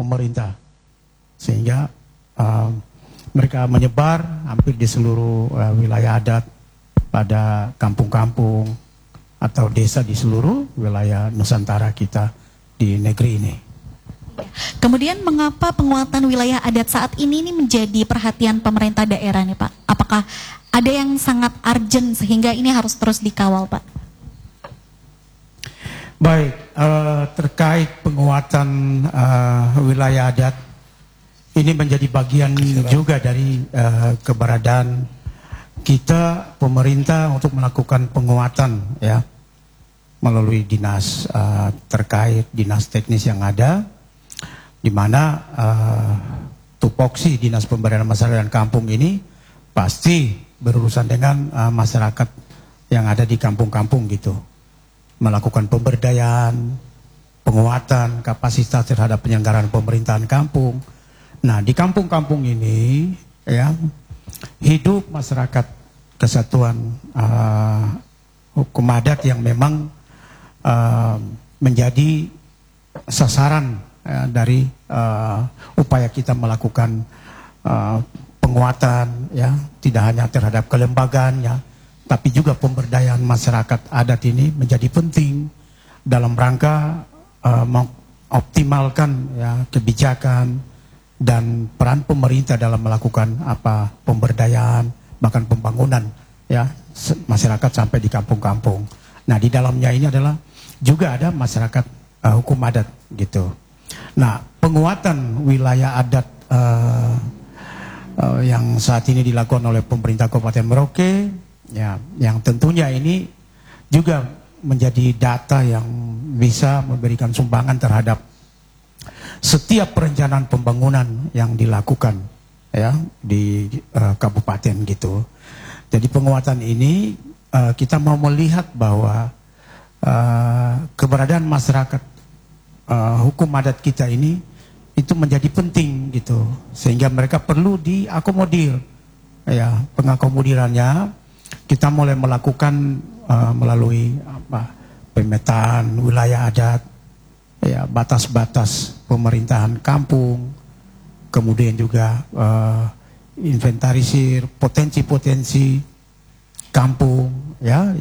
pemerintah, sehingga mereka menyebar hampir di seluruh wilayah adat pada kampung-kampung atau desa di seluruh wilayah Nusantara kita di negeri ini. Kemudian mengapa penguatan wilayah adat saat ini menjadi perhatian pemerintah daerah nih Pak? Apakah ada yang sangat urgent sehingga ini harus terus dikawal Pak? Baik, terkait penguatan wilayah adat, ini menjadi bagian juga dari keberadaan kita pemerintah untuk melakukan penguatan ya melalui dinas terkait, dinas teknis yang ada, di mana tupoksi Dinas Pemberdayaan Masyarakat dan Kampung ini pasti berurusan dengan masyarakat yang ada di kampung-kampung gitu, melakukan pemberdayaan, penguatan kapasitas terhadap penyelenggaraan pemerintahan kampung. Nah, di kampung-kampung ini ya hidup masyarakat kesatuan hukum adat yang memang menjadi sasaran dari upaya kita melakukan penguatan ya, tidak hanya terhadap kelembagaannya, tapi juga pemberdayaan masyarakat adat ini menjadi penting dalam rangka mengoptimalkan ya kebijakan dan peran pemerintah dalam melakukan pemberdayaan bahkan pembangunan ya masyarakat sampai di kampung-kampung. Nah, di dalamnya ini adalah juga ada masyarakat hukum adat gitu. Nah, penguatan wilayah adat yang saat ini dilakukan oleh pemerintah Kabupaten Merauke, ya, yang tentunya ini juga menjadi data yang bisa memberikan sumbangan terhadap setiap perencanaan pembangunan yang dilakukan, ya, di kabupaten gitu. Jadi penguatan ini kita mau melihat bahwa keberadaan masyarakat hukum adat kita ini itu menjadi penting gitu, sehingga mereka perlu diakomodir. Ya, pengakomodirannya kita mulai melakukan melalui pemetaan wilayah adat, ya, batas-batas pemerintahan kampung, kemudian juga inventarisir potensi-potensi kampung, ya.